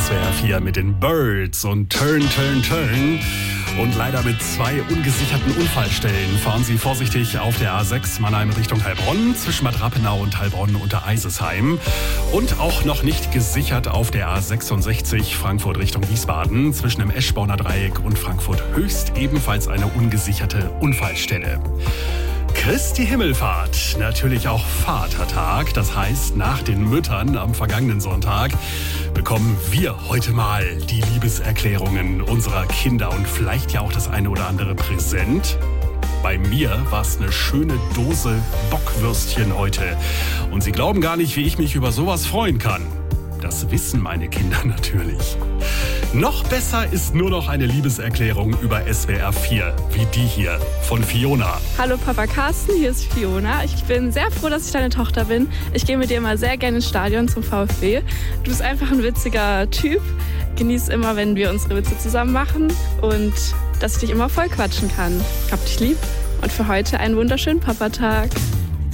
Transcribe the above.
SWR 4 mit den Birds und Turn, Turn, Turn. Und leider mit 2 ungesicherten Unfallstellen fahren Sie vorsichtig auf der A6 Mannheim Richtung Heilbronn, zwischen Bad Rappenau und Heilbronn unter Eisesheim. Und auch noch nicht gesichert auf der A66 Frankfurt Richtung Wiesbaden, zwischen dem Eschborner Dreieck und Frankfurt Höchst, ebenfalls eine ungesicherte Unfallstelle. Christi Himmelfahrt, natürlich auch Vatertag, das heißt, nach den Müttern am vergangenen Sonntag bekommen wir heute mal die Liebeserklärungen unserer Kinder und vielleicht ja auch das eine oder andere Präsent. Bei mir war es eine schöne Dose Bockwürstchen heute. Und Sie glauben gar nicht, wie ich mich über sowas freuen kann. Das wissen meine Kinder natürlich. Noch besser ist nur noch eine Liebeserklärung über SWR 4, wie die hier von Fiona. Hallo Papa Carsten, hier ist Fiona. Ich bin sehr froh, dass ich deine Tochter bin. Ich gehe mit dir immer sehr gerne ins Stadion zum VfB. Du bist einfach ein witziger Typ. Genieß immer, wenn wir unsere Witze zusammen machen und dass ich dich immer voll quatschen kann. Ich hab dich lieb und für heute einen wunderschönen Papatag.